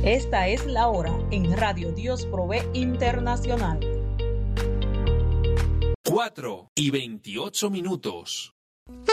Esta es la hora en Radio Dios Provee Internacional. 4:28.